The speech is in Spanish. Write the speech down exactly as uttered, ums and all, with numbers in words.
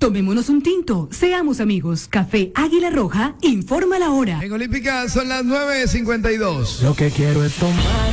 Tomémonos un tinto, seamos amigos. Café Águila Roja, informa la hora. En Olímpica son las nueve cincuenta y dos. Lo que quiero es tomar